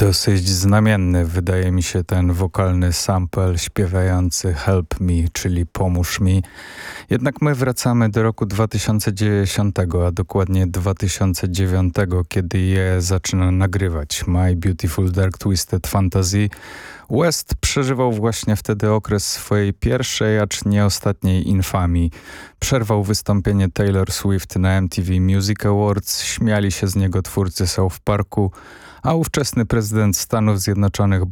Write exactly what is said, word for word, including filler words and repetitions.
Dosyć znamienny wydaje mi się ten wokalny sample śpiewający Help Me, czyli Pomóż mi. Jednak my wracamy do roku dwa tysiące dziesiątego, a dokładnie dwa tysiące dziewiątego, kiedy je zaczyna nagrywać. My Beautiful Dark Twisted Fantasy. West przeżywał właśnie wtedy okres swojej pierwszej, acz nie ostatniej infamii. Przerwał wystąpienie Taylor Swift na M T V Music Awards, śmiali się z niego twórcy South Parku, a ówczesny prezydent Stanów Zjednoczonych